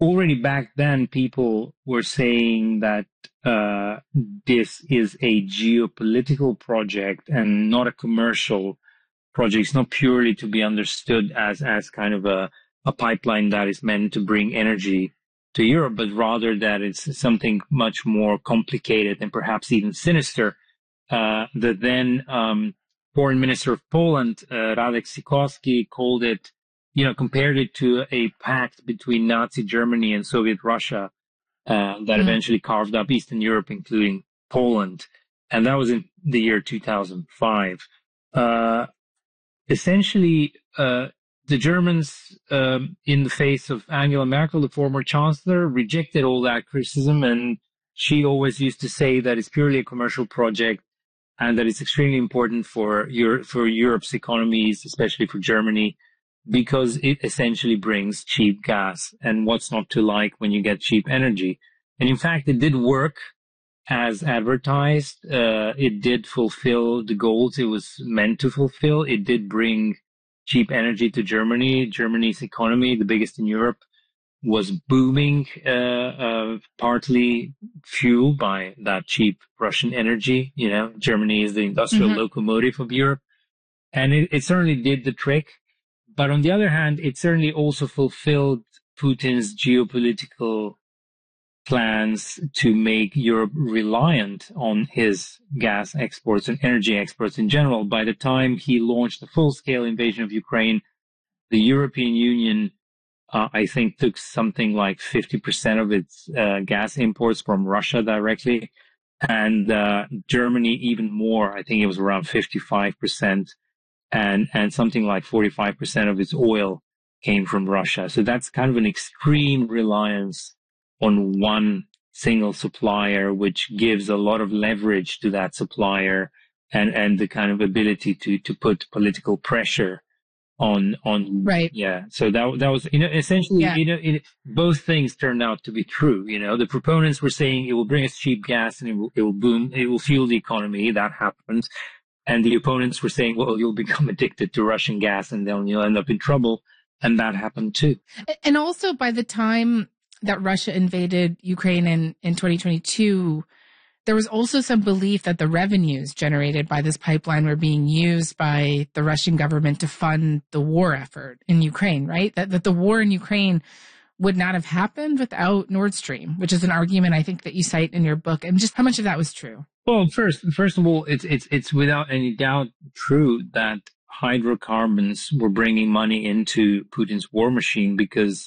already back then people were saying that this is a geopolitical project and not a commercial project. It's not purely to be understood as kind of a pipeline that is meant to bring energy to Europe, but rather that it's something much more complicated and perhaps even sinister. The then foreign minister of Poland, Radek Sikorski, called it, compared it to a pact between Nazi Germany and Soviet Russia that eventually carved up Eastern Europe, including Poland. And that was in the year 2005. Essentially, the Germans, in the face of Angela Merkel, the former chancellor, rejected all that criticism. And she always used to say that it's purely a commercial project and that it's extremely important for Europe's economies, especially for Germany, because it essentially brings cheap gas. And what's not to like when you get cheap energy? And in fact, it did work as advertised. It did fulfill the goals it was meant to fulfill. It did bring cheap energy to Germany. Germany's economy, the biggest in Europe, was booming, partly fueled by that cheap Russian energy. Germany is the industrial locomotive of Europe. And it certainly did the trick. But on the other hand, it certainly also fulfilled Putin's geopolitical plans to make Europe reliant on his gas exports and energy exports in general. By the time he launched the full-scale invasion of Ukraine, the European Union, I think, took something like 50% of its gas imports from Russia directly, and Germany even more. I think it was around 55%, and something like 45% of its oil came from Russia. So that's kind of an extreme reliance on one single supplier, which gives a lot of leverage to that supplier and the kind of ability to put political pressure on. Right. Yeah. So that was, essentially, both things turned out to be true. The proponents were saying it will bring us cheap gas and it will boom, it will fuel the economy. That happened. And the opponents were saying, well, you'll become addicted to Russian gas and then you'll end up in trouble. And that happened too. And also by the time that Russia invaded Ukraine in 2022, there was also some belief that the revenues generated by this pipeline were being used by the Russian government to fund the war effort in Ukraine, right? That the war in Ukraine would not have happened without Nord Stream, which is an argument I think that you cite in your book. And just how much of that was true? Well, first of all, it's without any doubt true that hydrocarbons were bringing money into Putin's war machine, because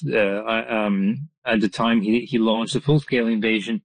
at the time he launched the full-scale invasion,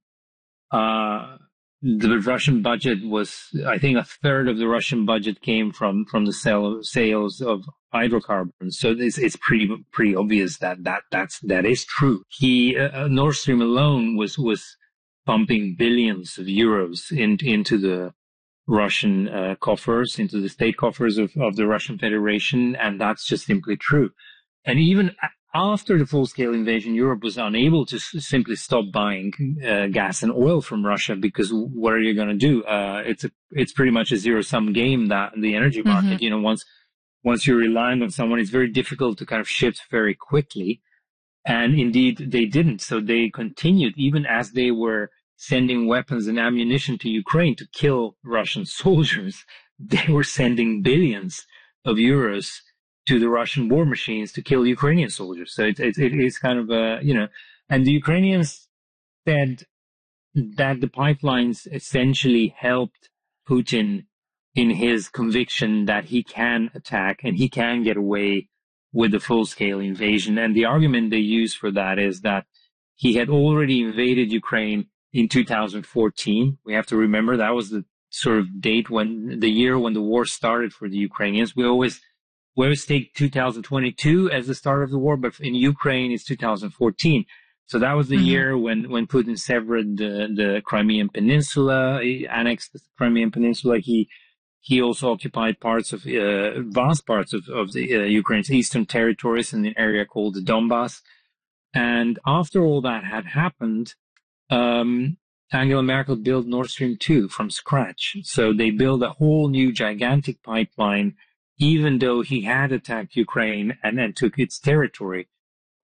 the Russian budget was, I think, a third of the Russian budget came from the sales of hydrocarbons. So it's pretty obvious that is true. Nord Stream alone was pumping billions of euros into the Russian coffers, into the state coffers of the Russian Federation, and that's just simply true. And even after the full-scale invasion, Europe was unable to simply stop buying gas and oil from Russia, because what are you going to do? It's pretty much a zero-sum game, that the energy market. Once you're reliant on someone, it's very difficult to kind of shift very quickly. And indeed, they didn't. So they continued, even as they were sending weapons and ammunition to Ukraine to kill Russian soldiers. They were sending billions of euros to the Russian war machines to kill Ukrainian soldiers. So it is kind of and the Ukrainians said that the pipelines essentially helped Putin in his conviction that he can attack and he can get away with the full-scale invasion. And the argument they use for that is that he had already invaded Ukraine in 2014. We have to remember that was the sort of the year when the war started for the Ukrainians. We always take 2022 as the start of the war, but in Ukraine it's 2014. So that was the year when Putin severed the Crimean Peninsula, he annexed the Crimean Peninsula. He also occupied vast parts of the Ukraine's eastern territories in an area called the Donbass. And after all that had happened, Angela Merkel built Nord Stream 2 from scratch. So they built a whole new gigantic pipeline, even though he had attacked Ukraine and took its territory.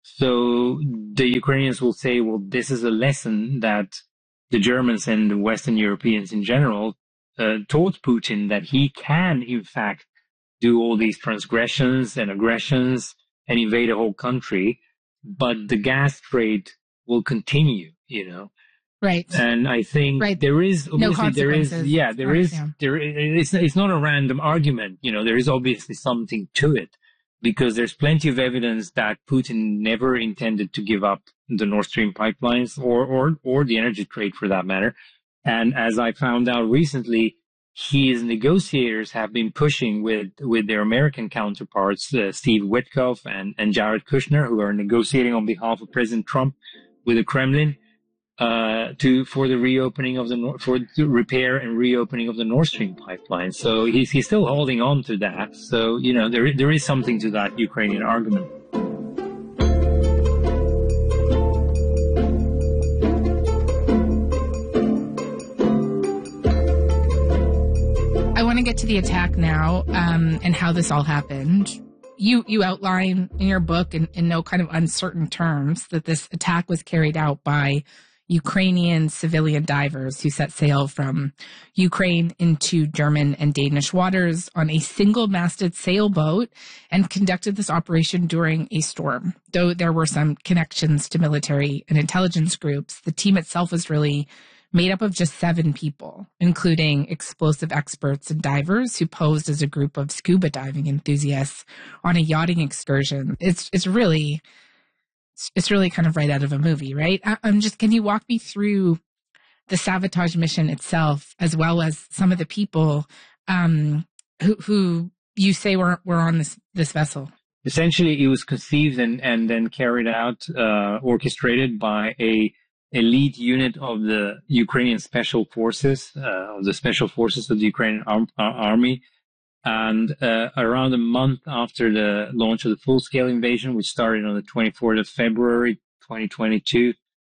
So the Ukrainians will say, well, this is a lesson that the Germans and the Western Europeans in general taught Putin, that he can, in fact, do all these transgressions and aggressions and invade a whole country, but the gas trade will continue, you know. Right. And I think right. there is, obviously, it's not a random argument, you know, there is obviously something to it, because there's plenty of evidence that Putin never intended to give up the Nord Stream pipelines or the energy trade for that matter. And as I found out recently, his negotiators have been pushing with their American counterparts, Steve Witkoff and Jared Kushner, who are negotiating on behalf of President Trump with the Kremlin, for the reopening of for the repair and reopening of the Nord Stream pipeline. So he's still holding on to that. So, you know, there is something to that Ukrainian argument. I want to get to the attack now, and how this all happened. You outline in your book in no kind of uncertain terms that this attack was carried out by Ukrainian civilian divers who set sail from Ukraine into German and Danish waters on a single-masted sailboat and conducted this operation during a storm. Though there were some connections to military and intelligence groups, the team itself was really made up of just 7 people, including explosive experts and divers who posed as a group of scuba diving enthusiasts on a yachting excursion. It's really kind of right out of a movie, right? Can you walk me through the sabotage mission itself, as well as some of the people who you say were on this vessel? Essentially, it was conceived and then carried out, orchestrated by a elite unit of the Ukrainian Special Forces, of the Special Forces of the Ukrainian Army. And around a month after the launch of the full-scale invasion, which started on the 24th of February, 2022,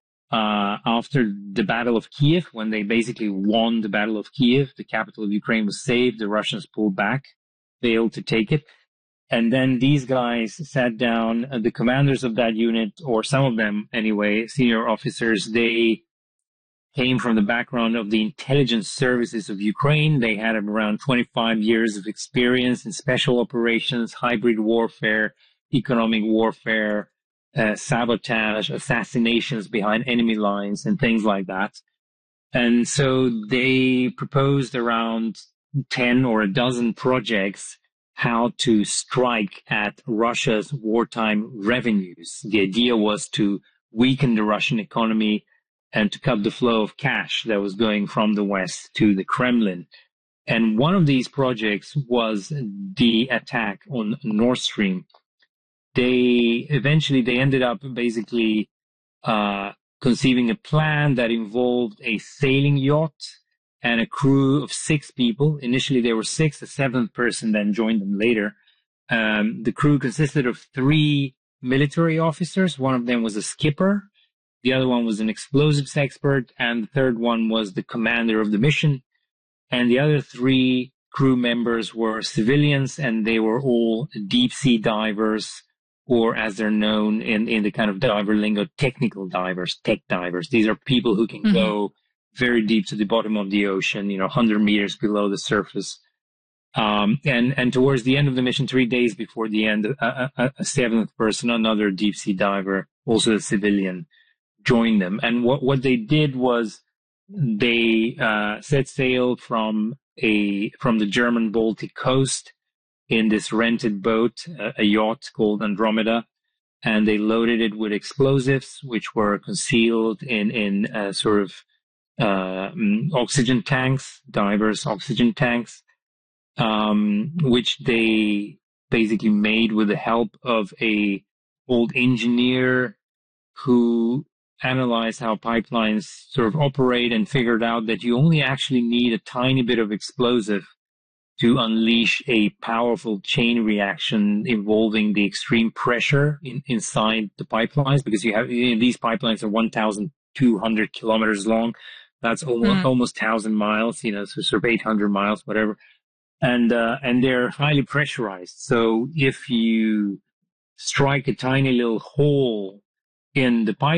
after the Battle of Kiev, when they basically won the Battle of Kiev, the capital of Ukraine was saved, the Russians pulled back, failed to take it. And then these guys sat down, the commanders of that unit, or some of them anyway, senior officers, they came from the background of the intelligence services of Ukraine. They had around 25 years of experience in special operations, hybrid warfare, economic warfare, sabotage, assassinations behind enemy lines, and things like that. And so they proposed around 10 or a dozen projects how to strike at Russia's wartime revenues. The idea was to weaken the Russian economy and to cut the flow of cash that was going from the West to the Kremlin. And one of these projects was the attack on Nord Stream. They ended up basically conceiving a plan that involved a sailing yacht and a crew of 6 people. Initially, there were 6. A 7th person then joined them later. The crew consisted of 3 military officers. One of them was a skipper. The other one was an explosives expert, and the third one was the commander of the mission. And the other 3 crew members were civilians, and they were all deep sea divers, or as they're known in the kind of diver lingo, technical divers, tech divers. These are people who can go very deep to the bottom of the ocean, 100 meters below the surface. And towards the end of the mission, 3 days before the end, a 7th person, another deep sea diver, also a civilian, joined them. And what they did was they set sail from the German Baltic coast in this rented boat, a yacht called Andromeda, and they loaded it with explosives, which were concealed in sort of oxygen tanks, divers' oxygen tanks, which they basically made with the help of a old engineer who analyzed how pipelines sort of operate and figured out that you only actually need a tiny bit of explosive to unleash a powerful chain reaction involving the extreme pressure inside the pipelines, because these pipelines are 1,200 kilometers long. That's almost 1,000 miles, so sort of 800 miles, whatever. And they're highly pressurized. So if you strike a tiny little hole in the pipeline,